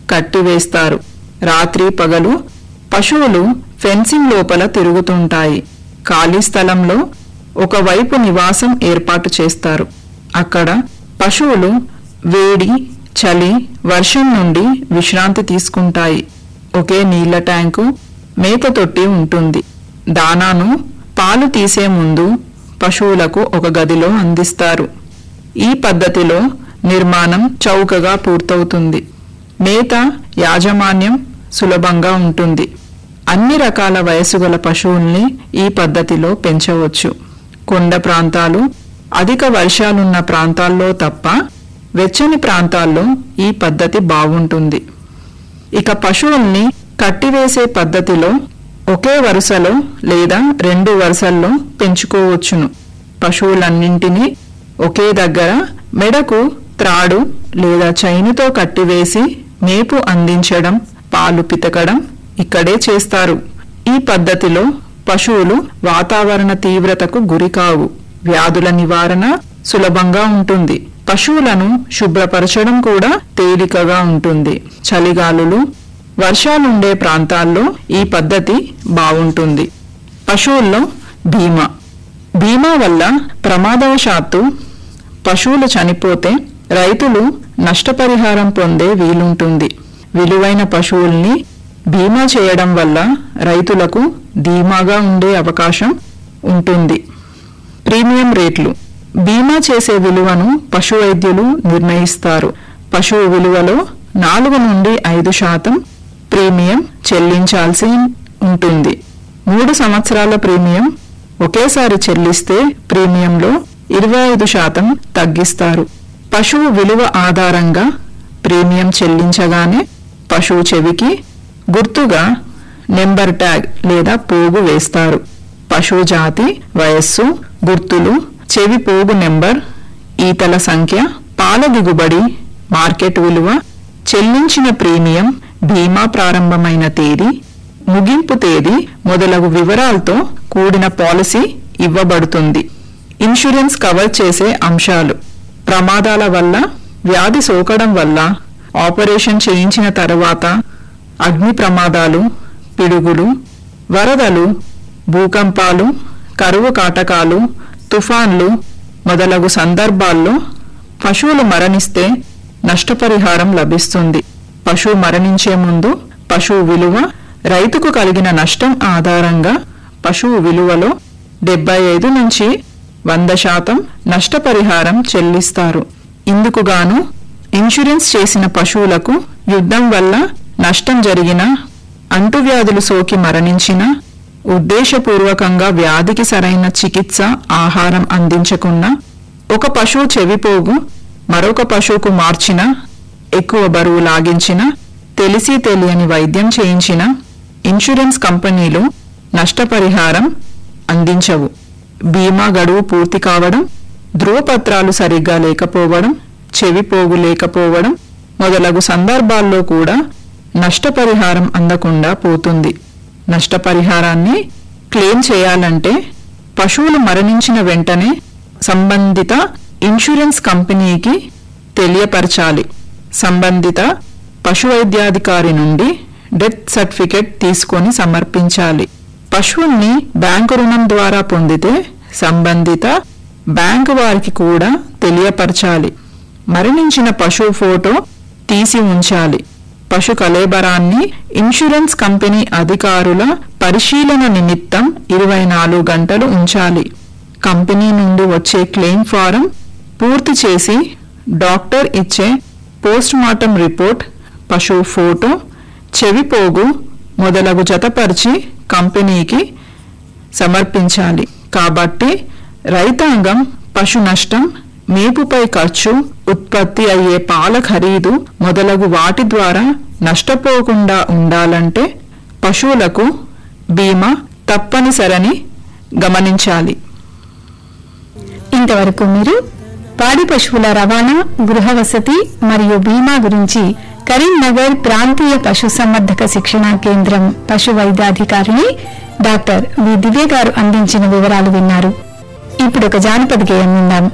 కట్టివేస్తారు. రాత్రి పగలు పశువులు ఫెన్సింగ్ లోపల తిరుగుతుంటాయి. ఖాళీ స్థలంలో ఒకవైపు నివాసం ఏర్పాటు చేస్తారు. అక్కడ పశువులు వేడి, చలి, వర్షం నుండి విశ్రాంతి తీసుకుంటాయి. ఒకే నీళ్ల ట్యాంకు, మేత తొట్టి ఉంటుంది. దానాను పాలు తీసే ముందు పశువులకు ఒక గదిలో అందిస్తారు. ఈ పద్ధతిలో నిర్మాణం చౌకగా పూర్తవుతుంది. మేత యాజమాన్యం సులభంగా ఉంటుంది. అన్ని రకాల వయసు గల పశువుల్ని ఈ పద్ధతిలో పెంచవచ్చు. కొండ ప్రాంతాలు, అధిక వర్షాలున్న ప్రాంతాల్లో తప్ప వెచ్చని ప్రాంతాల్లో ఈ పద్ధతి బాగుంటుంది. ఇక పశువుల్ని కట్టివేసే పద్ధతిలో ఒకే వరుసలో లేదా 2 వరుసల్లో పెంచుకోవచ్చును. పశువులన్నింటినీ ఒకే దగ్గర మెడకు త్రాడు లేదా చైనుతో కట్టివేసి మేపు అందించడం, పాలు పితకడం ఇక్కడే చేస్తారు. ఈ పద్ధతిలో పశువులు వాతావరణ తీవ్రతకు గురికావు. వ్యాధుల నివారణ సులభంగా ఉంటుంది. పశువులను శుభ్రపరచడం కూడా తేలికగా ఉంటుంది. చలిగాలులు, వర్షాలుండే ప్రాంతాల్లో ఈ పద్ధతి బాగుంటుంది. పశువుల్లో బీమా వల్ల ప్రమాదవశాత్తు పశువులు చనిపోతే రైతులు నష్టపరిహారం పొందే వీలుంటుంది. విలువైన పశువుల్ని బీమా చేయడం వల్ల రైతులకు ధీమాగా ఉండే అవకాశం ఉంటుంది. ప్రీమియం రేట్లు. బీమా చేసే విలువను పశు వైద్యులు నిర్ణయిస్తారు. పశువు విలువలో 4 నుండి 5% ప్రీమియం చెల్లించాల్సి ఉంటుంది. 3 సంవత్సరాల ప్రీమియం ఒకేసారి చెల్లిస్తే ప్రీమియంలో 25% తగ్గిస్తారు. పశువు విలువ ఆధారంగా ప్రీమియం చెల్లించగానే పశువు చెవికి గుర్తుగా నెంబర్ ట్యాగ్ లేదా పోగు వేస్తారు. పశువు జాతి, వయస్సు, గుర్తులు, చెవి పోగు నెంబర్, ఈతల సంఖ్య, పాల దిగుబడి, మార్కెట్ విలువ, చెల్లించిన ప్రీమియం, బీమా ప్రారంభమైన తేదీ, ముగింపు తేదీ మొదలగు వివరాలతో కూడిన పాలసీ ఇవ్వబడుతుంది. ఇన్సూరెన్స్ కవర్ చేసే అంశాలు. ప్రమాదాల వల్ల, వ్యాధి సోకడం వల్ల, ఆపరేషన్ చేయించిన తర్వాత, అగ్ని ప్రమాదాలు, పిడుగులు, వరదలు, భూకంపాలు, కరువు కాటకాలు, తుఫాన్లు మొదలగు సందర్భాల్లో పశువులు మరణిస్తే నష్టపరిహారం లభిస్తుంది. పశువు మరణించే ముందు పశువు విలువ, రైతుకు కలిగిన నష్టం ఆధారంగా పశువు విలువలో 75 నుంచి 100% నష్టపరిహారం చెల్లిస్తారు. ఇందుకుగాను ఇన్సూరెన్స్ చేసిన పశువులకు యుద్ధం వల్ల నష్టం జరిగిన, అంటువ్యాధులు సోకి మరణించిన, ఉద్దేశపూర్వకంగా వ్యాధికి సరైన చికిత్స, ఆహారం అందించకుండా ఒక పశువు చెవిపోగు మరొక పశువుకు మార్చిన, ఎక్కువ బరువు లాగించిన, తెలిసి తెలియని వైద్యం చేయించిన ఇన్సూరెన్స్ కంపెనీలు నష్టపరిహారం అందించవు. బీమా గడువు పూర్తి కావడం, ధృవపత్రాలు సరిగ్గా లేకపోవడం, చెవిపోగు లేకపోవడం మొదలగు సందర్భాల్లో కూడా నష్టపరిహారం అందకుండా పోతుంది. నష్టపరిహారాన్ని క్లెయిమ్ చేయాలంటే పశువులు మరణించిన వెంటనే సంబంధిత ఇన్సూరెన్స్ కంపెనీకి తెలియపరచాలి. సంబంధిత పశువైద్యాధికారి నుండి డెత్ సర్టిఫికెట్ తీసుకొని సమర్పించాలి. పశువుల్ని బ్యాంకు రుణం ద్వారా పొందితే సంబంధిత బ్యాంకు వారికి కూడా తెలియపరచాలి. మరణించిన పశువు ఫోటో తీసి ఉంచాలి. పశు కళేబరాన్ని ఇన్సూరెన్స్ కంపెనీ అధికారుల పరిశీలన నిమిత్తం 24 గంటలు ఉంచాలి. కంపెనీ నుండి వచ్చే క్లెయిమ్ ఫారం పూర్తి చేసి డాక్టర్ ఇచ్చే పోస్ట్ మార్టం రిపోర్ట్, పశువు ఫోటో, చెవిపోగు మొదలగు జతపరిచి కంపెనీకి సమర్పించాలి. కాబట్టి రైతాంగం పశు నష్టం, మేపుపై ఖర్చు, ఉత్పత్తి అయ్యే పాల ఖరీదు మొదలగు వాటి ద్వారా నష్టపోకుండా ఉండాలంటే పశువులకు బీమా తప్పనిసరని గమనించాలి. ఇంతవరకు మీరు పాడి పశువుల రవాణా, గృహ వసతి మరియు బీమా గురించి కరీంనగర్ ప్రాంతీయ పశు సంవర్ధక శిక్షణా కేంద్రం పశు వైద్యాధికారిని డాక్టర్ వి దివ్య గారు అందించిన వివరాలు విన్నారు. ఇప్పుడు ఒక జానపద గేయం విందాం.